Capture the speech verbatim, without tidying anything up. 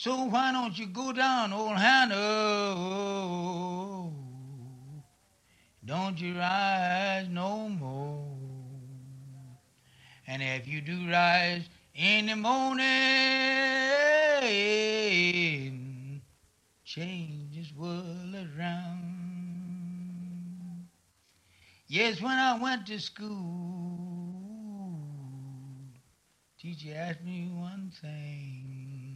So why don't you go down, old Hannah? Don't you rise no more. And if you do rise in the morning, change this world around. Yes, when I went to school, teacher asked me one thing.